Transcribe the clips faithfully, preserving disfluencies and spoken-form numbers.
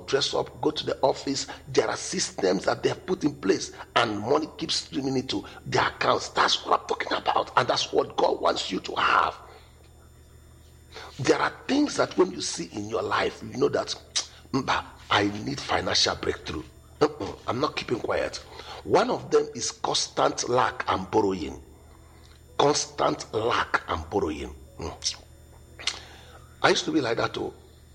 dress up, go to the office. There are systems that they have put in place, and money keeps streaming into their accounts. That's what I'm talking about, and that's what God wants you to have. There are things that when you see in your life, you know that I need financial breakthrough. Uh-uh, I'm not keeping quiet. One of them is constant lack and borrowing. Constant lack and borrowing. Mm. I used to be like that too.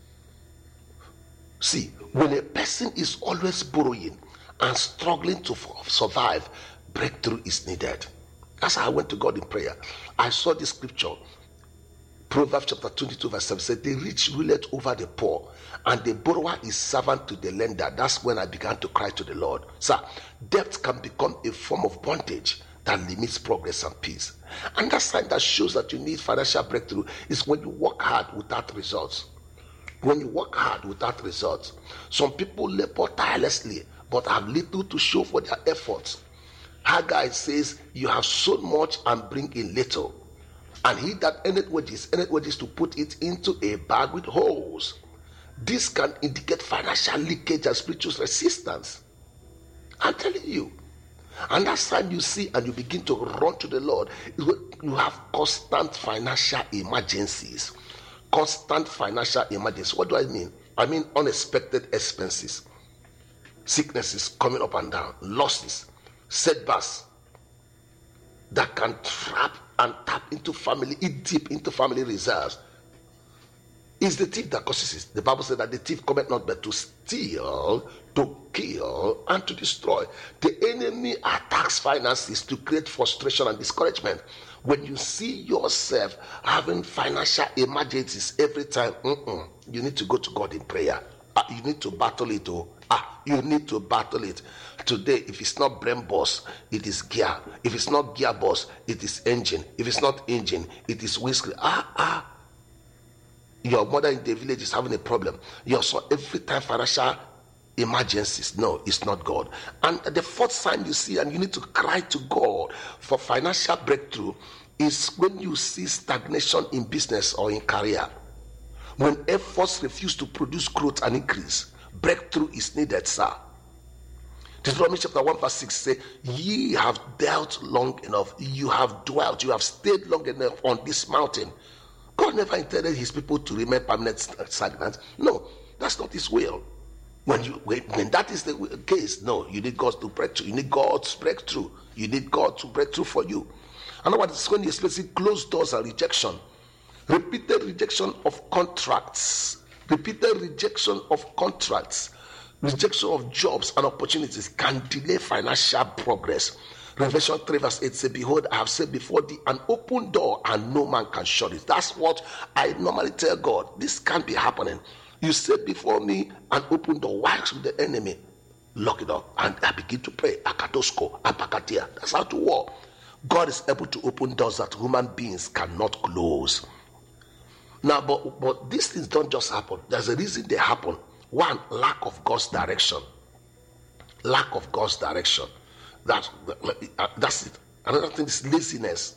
See, when a person is always borrowing and struggling to f- survive, breakthrough is needed. That's how I went to God in prayer. I saw this scripture. Proverbs chapter twenty-two verse seven said, the rich ruleth over the poor, and the borrower is servant to the lender. That's when I began to cry to the Lord. Sir, debt can become a form of bondage that limits progress and peace. And that sign that shows that you need financial breakthrough is when you work hard without results. When you work hard without results. Some people labor tirelessly but have little to show for their efforts. Haggai says, you have sown much and bring in little. And he that earneth wages, earneth wages to put it into a bag with holes. This can indicate financial leakage and spiritual resistance. I'm telling you. And that time you see and you begin to run to the Lord, is when you have constant financial emergencies. Constant financial emergencies. What do I mean? I mean unexpected expenses. Sicknesses coming up and down. Losses. Setbacks that can trap and tap into family, eat deep into family reserves. It's the thief that causes it. The Bible said that the thief cometh not but to steal, to kill, and to destroy. The enemy attacks finances to create frustration and discouragement. When you see yourself having financial emergencies every time, mm-mm, you need to go to God in prayer. Uh, you need to battle it. Oh. Ah, you need to battle it. Today, if it's not brain boss, it is gear. If it's not gear boss, it is engine. If it's not engine, it is whiskey. Ah, ah. Your mother in the village is having a problem. Your son, every time financial emergencies. No, it's not God. And the fourth sign you see, and you need to cry to God for financial breakthrough, is when you see stagnation in business or in career. When efforts refuse to produce growth and increase, breakthrough is needed, sir. Deuteronomy chapter one verse six says, ye have dealt long enough, you have dwelt, you have stayed long enough on this mountain. God never intended his people to remain permanent stagnant. No, that's not his will. When you when, when that is the case, no, you need God to break through. You need God's breakthrough. You need God to break through for you. And what is when you experience closed doors and rejection, repeated rejection of contracts, repeated rejection of contracts, rejection of jobs and opportunities can delay financial progress. Revelation three verse eight says, behold, I have set before thee an open door and no man can shut it. That's what I normally tell God. This can't be happening. You set before me an open door. Why should the enemy lock it up? And I begin to pray. Akatosko, apakatia. That's how to war. God is able to open doors that human beings cannot close. Now, but, but these things don't just happen. There's a reason they happen. One, lack of God's direction. Lack of God's direction. That, uh, that's it. Another thing is laziness.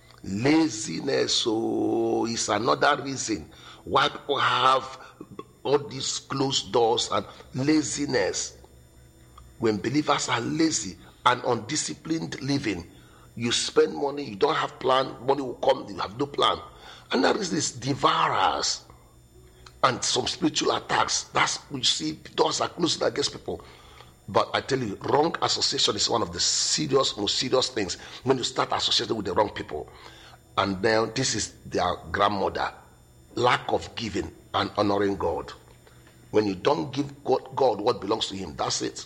Laziness so is another reason why people have all these closed doors and laziness. When believers are lazy and undisciplined living, you spend money, you don't have plan, money will come, you have no plan. And that is this devourers and some spiritual attacks. That's you see, doors are closed against people. But I tell you, wrong association is one of the serious, most serious things when you start associating with the wrong people. And then this is their grandmother. Lack of giving and honoring God. When you don't give God, God what belongs to him, that's it.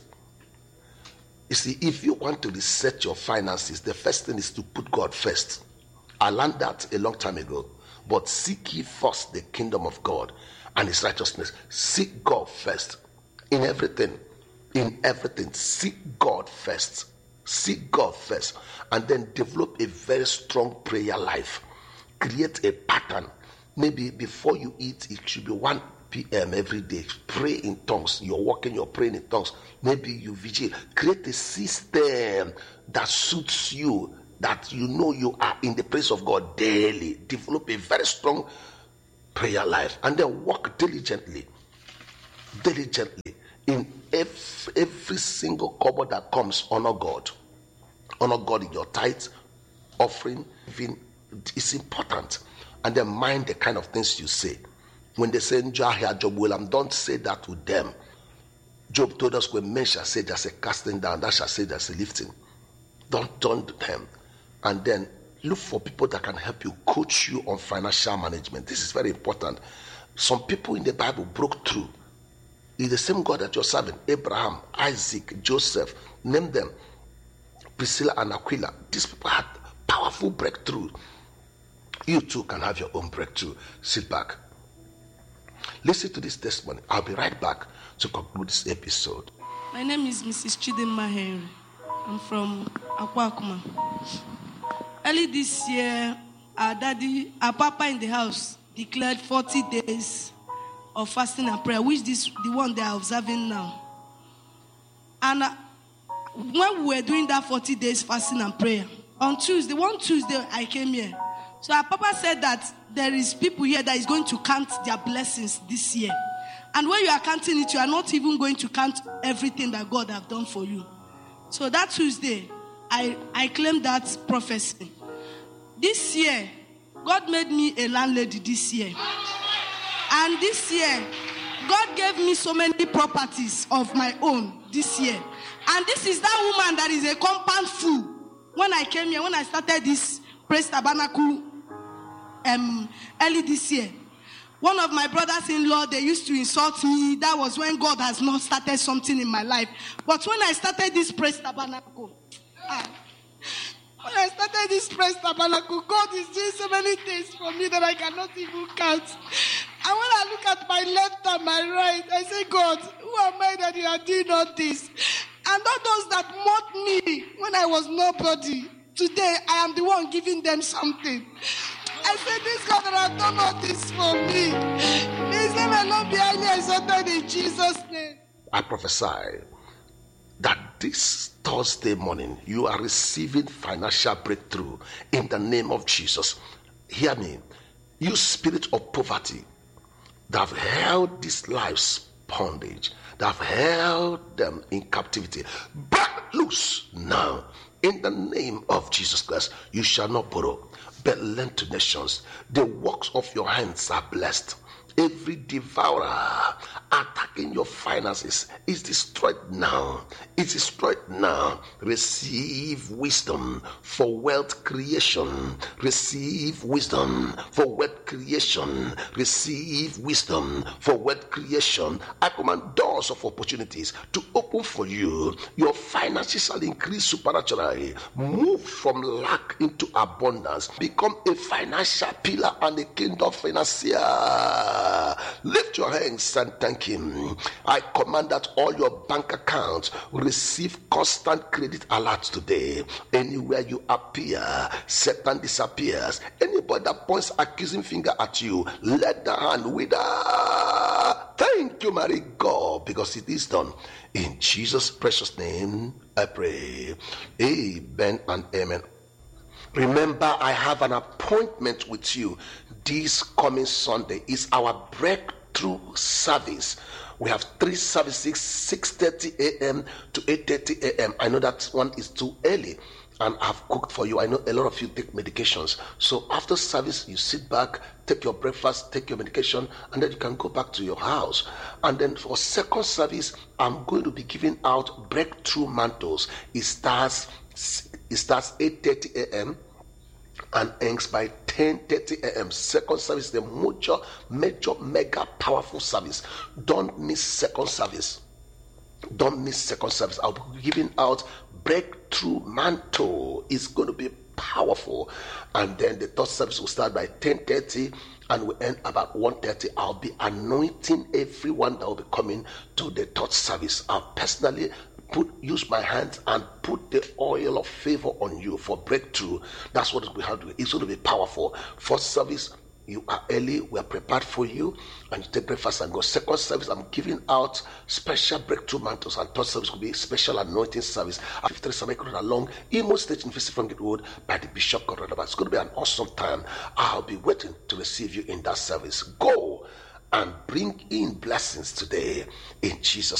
You see, if you want to reset your finances, the first thing is to put God first. I learned that a long time ago. But seek ye first the kingdom of God and his righteousness. Seek God first in everything. In everything, seek God first. Seek God first. And then develop a very strong prayer life. Create a pattern. Maybe before you eat, it should be one p.m. every day. Pray in tongues. You're walking, you're praying in tongues. Maybe you vigil. Create a system that suits you, that you know you are in the presence of God daily. Develop a very strong prayer life. And then work diligently. diligently. In every, every single cover that comes, honor God. Honor God in your tithes, offering, giving. It's important. And then mind the kind of things you say. When they say, Job William, don't say that to them. Job told us, when men shall say there's a casting down, that shall say there's a lifting. Don't turn to them. And then look for people that can help you, coach you on financial management. This is very important. Some people in the Bible broke through. It's the same God that you're serving. Abraham, Isaac, Joseph, name them. Priscilla and Aquila. These people had powerful breakthrough. You too can have your own breakthrough. Sit back. Listen to this testimony. I'll be right back to conclude this episode. My name is Missus Chidinma Henry. I'm from Akwakuma. Early this year, our daddy, our papa in the house declared forty days of fasting and prayer, which is the one they are observing now. And uh, when we were doing that forty days fasting and prayer, on Tuesday, one Tuesday I came here. So our papa said that there is people here that is going to count their blessings this year. And when you are counting it, you are not even going to count everything that God have done for you. So that Tuesday, I, I claimed that prophecy. This year, God made me a landlady this year. And this year, God gave me so many properties of my own this year. And this is that woman that is a compound fool. When I came here, when I started this Praise Tabernacle um, early this year, one of my brothers-in-law, they used to insult me. That was when God has not started something in my life. But when I started this Praise Tabernacle, ah, when I started this Praise Tabernacle, God is doing so many things for me that I cannot even count. And when I look at my left and my right, I say, God, who am I that you are doing all this? And all those that mocked me when I was nobody, today I am the one giving them something. I said, this God that has done all this for me, his name will not be highly exalted in Jesus' name. I prophesy that this Thursday morning you are receiving financial breakthrough in the name of Jesus. Hear me. You spirit of poverty that have held these lives bondage, that have held them in captivity, break loose now in the name of Jesus Christ. You shall not borrow, but lend to nations. The works of your hands are blessed. Every devourer attacking your finances is destroyed now. It's destroyed now. Receive wisdom for wealth creation. Receive wisdom for wealth creation. Receive wisdom for wealth creation. I command doors of opportunities to open for you. Your finances shall increase supernaturally. Move from lack into abundance. Become a financial pillar and a kingdom financier. Lift your hands and thank him. I command that all your bank accounts receive constant credit alerts today. Anywhere you appear, Satan disappears. Anybody that points accusing finger at you, let the hand wither. Thank you, mighty God, because it is done. In Jesus' precious name, I pray. Amen and amen. Remember, I have an appointment with you this coming Sunday. Is our breakthrough service. We have three services, six thirty a.m. to eight thirty a.m. I know that one is too early, and I've cooked for you. I know a lot of you take medications. So after service, you sit back, take your breakfast, take your medication, and then you can go back to your house. And then for second service, I'm going to be giving out breakthrough mantles. It starts It starts eight thirty a.m. and ends by ten thirty a.m. Second service, the major, major, mega powerful service. Don't miss second service. Don't miss second service. I'll be giving out breakthrough mantle. It's going to be powerful. And then the third service will start by ten thirty and will end about one thirty. I'll be anointing everyone that will be coming to the third service. I'll personally Put, use my hands and put the oil of favor on you for breakthrough. That's what we have to do. It's going to be powerful. First service, you are early, we are prepared for you, and you take breakfast and go. Second service, I'm giving out special breakthrough mantles, and third service will be special anointing service. After the along Imo State University from Road by the Bishop Corridor. It's going to be an awesome time. I'll be waiting to receive you in that service. Go and bring in blessings today in Jesus'